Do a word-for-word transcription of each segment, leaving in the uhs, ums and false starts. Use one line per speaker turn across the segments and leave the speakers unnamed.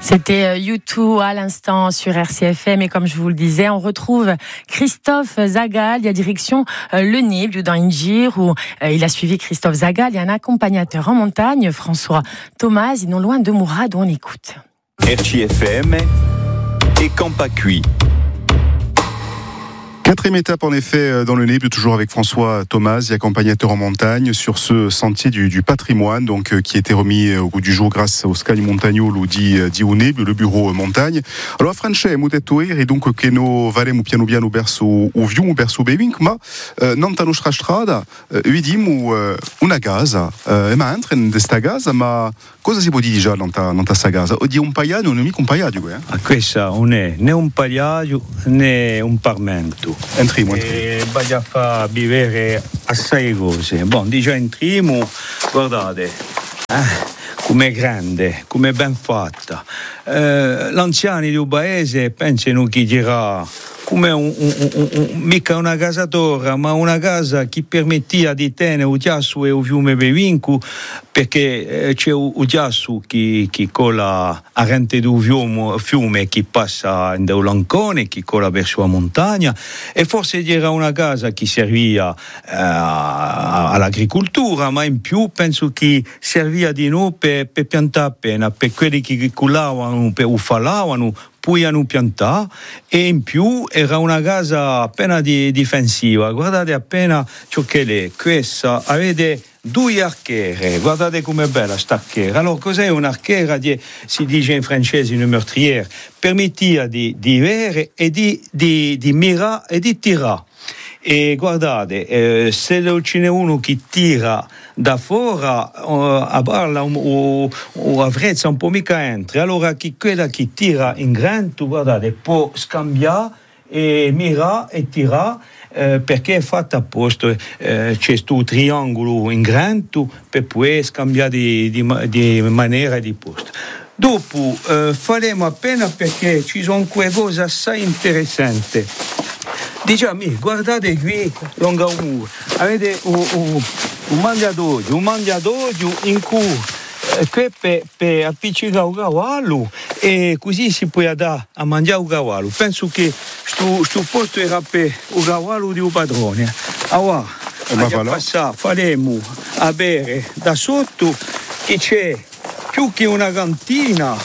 C'était U deux à l'instant sur R C F M et comme je vous le disais, on retrouve Christophe Zagal, il y a direction Le Nébio dans Ingir où il a suivi Christophe Zagal, il y a un accompagnateur en montagne, François Thomas, non loin de Mourad où on écoute.
R C F M et Campacui.
Quatrième étape en effet dans le Nébio, toujours avec François Thomas, accompagnateur en montagne sur ce sentier du, du patrimoine, donc euh, qui a été remis au goût du jour grâce au Scagni Montagnolo di, di Nébio, le bureau montagne. Alors Francesco, mu detto e dunque che no varemo piano piano verso o viumo, verso Bevink, ma eh, non ta nostra strada eh, vediamo eh, una casa, eh, ma entra in questa casa, ma cosa si può dire già non ta, non ta sta casa? O di un pagliaio, non è mica un pagliaio, eh?
A questa non è né un pagliaio né un parmento.
Entriamo, entriamo.
E voglio far vivere assai cose. Bon, di già entriamo, guardate, eh, com'è grande, com'è ben fatta. Eh, l'anziani di un paese pensano chi dirà come un, un, un, un, mica una casa torra, ma una casa che permettia di tenere il ghiaccio e il fiume Bevincu, perché eh, c'è il ghiaccio che, che cola a rente del fiume, fiume che passa in Lancone, che cola verso la montagna, e forse era una casa che serviva eh, all'agricoltura, ma in più penso che serviva di noi per, per piantare appena, per quelli che culavano, per ufalavano, poi hanno piantato, e in più era una casa appena di, difensiva. Guardate appena ciò che è questa, avete due archiere, guardate com'è bella sta archiera. Allora cos'è un'archiera? Di, si dice in francese une meurtrière, permettia di, di vedere e di, di, di mirare e di tirare. E guardate, eh, se ce n'è uno che tira da fuori, uh, a barla o, o a frezza un po' mica entra. Allora chi quella che tira in grande, guardate, può scambiare e mirare e tirare, eh, perché è fatta apposta. Eh, c'è questo triangolo in grande per poi scambiare di, di, di maniera e di posto. Dopo eh, faremo appena, perché ci sono quelle cose assai interessanti. Diciamo, guardate qui, lungo un muro, avete un, un, un mangiatoio, un mangiatoio in cui eh, per, per appiccicare un cavallo, e così si può andare a mangiare un cavallo. Penso che questo posto era per un cavallo di un padrone. Allora, a passare, faremo a bere da sotto, che c'è più che una cantina,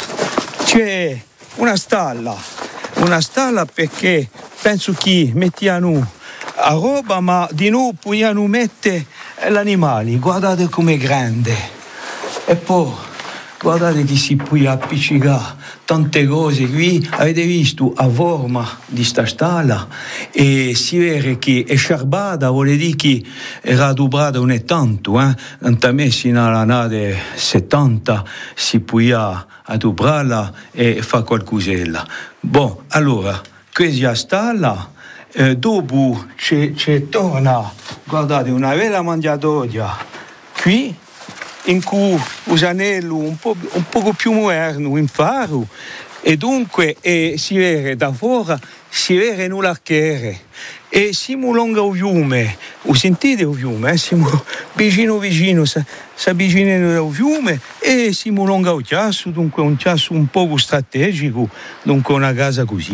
c'è una stalla, una stalla perché penso che mettiano a roba, ma di noi possiamo mettere gli animali. Guardate com'è grande. E poi guardate che si può appiccicare tante cose qui. Avete visto a forma di sta stalla, e si vede che è sciarbata, vuol dire che era dubrata non è tanto, eh? Non messi nella nave settanta, si può adobrarla e fare qualcosella. Bon, allora questa stalla, eh, dopo c'è, c'è torna, guardate, una bella mangiatoia qui, in cui usanello un po', un poco più moderno, in faro, e dunque e si vede da fuori, si vede nell'archiere, e siamo lungo il fiume, o sentite il fiume, eh? Siamo vicino vicino, si avvicinano al fiume, e siamo lungo il chiasso, dunque un chiasso un poco strategico, dunque una casa così.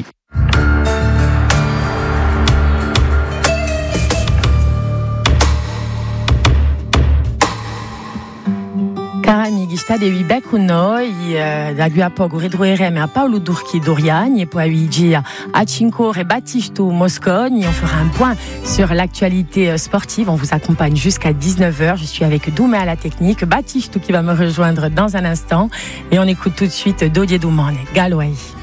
Cari amici, state qui con noi, eh, da qui a poco ritroveremo a Paolo Durchi Doriani et poi oggi a cinque ore Battisto Mosconi. On fera un point sur l'actualité sportive. On vous accompagne jusqu'à dix-neuf heures. Je suis avec Doumé à la technique, Battisto qui va me rejoindre dans un instant. Et on écoute tout de suite Dodie Doumane, Galway.